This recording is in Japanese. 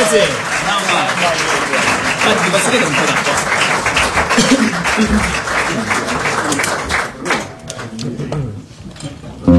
Grazie. Infatti ti posso dire che è un po' d'acqua.